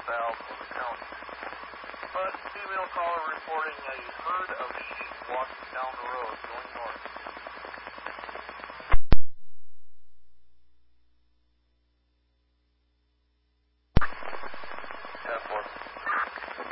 valve of the county. But female caller reporting a herd of sheep walking down the road going north.